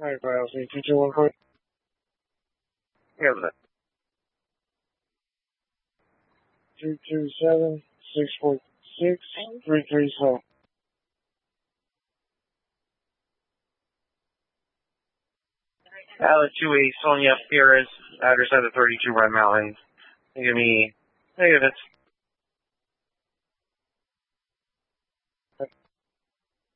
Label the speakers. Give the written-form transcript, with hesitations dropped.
Speaker 1: Alright, Browse, 221
Speaker 2: Yeah, but
Speaker 1: 227-646-337.
Speaker 2: Alec 28, Sonia Perez, address at the 32 Red Mountain. Give me, negative.